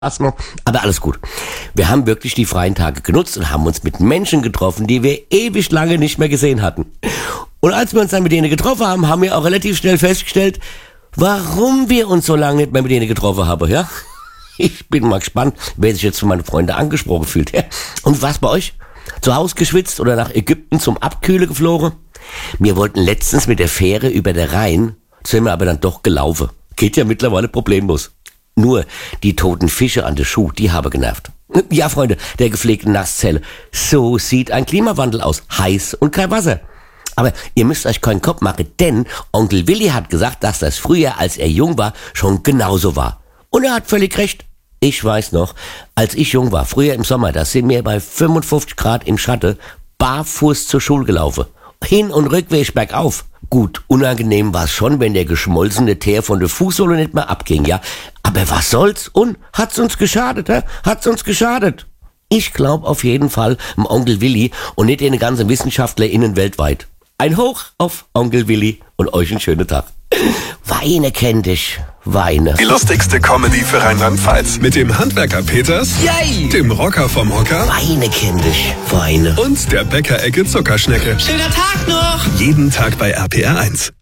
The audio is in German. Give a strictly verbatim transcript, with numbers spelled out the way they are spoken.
Asthma, aber alles gut. Wir haben wirklich die freien Tage genutzt und haben uns mit Menschen getroffen, die wir ewig lange nicht mehr gesehen hatten. Und als wir uns dann mit denen getroffen haben, haben wir auch relativ schnell festgestellt, warum wir uns so lange nicht mehr mit denen getroffen haben, ja? Ich bin mal gespannt, wer sich jetzt von meinen Freunden angesprochen fühlt. Ja? Und was bei euch? Zu Hause geschwitzt oder nach Ägypten zum Abkühlen geflogen? Wir wollten letztens mit der Fähre über der Rhein, sind wir aber dann doch gelaufen. Geht ja mittlerweile problemlos. Nur die toten Fische an der Schuh, die haben genervt. Ja, Freunde, der gepflegten Nasszelle. So sieht ein Klimawandel aus. Heiß und kein Wasser. Aber ihr müsst euch keinen Kopf machen, denn Onkel Willi hat gesagt, dass das früher, als er jung war, schon genauso war. Und er hat völlig recht. Ich weiß noch, als ich jung war, früher im Sommer, da sind wir bei fünfundfünfzig Grad im Schatten barfuß zur Schule gelaufen. Hin- und Rückweg bergauf. Gut, unangenehm war es schon, wenn der geschmolzene Teer von der Fußsohle nicht mehr abging, ja. Aber was soll's? Und hat's uns geschadet, hä? Hat's uns geschadet? Ich glaub auf jeden Fall im Onkel Willi und nicht den ganzen WissenschaftlerInnen weltweit. Ein Hoch auf Onkel Willi und euch einen schönen Tag. Weine kenn dich, Weine. Die lustigste Comedy für Rheinland-Pfalz. Mit dem Handwerker Peters, Yay! Dem Rocker vom Hocker Weine kenn dich, Weine. und der Bäckerecke Zuckerschnecke. Schöner Tag noch! Jeden Tag bei R P R eins.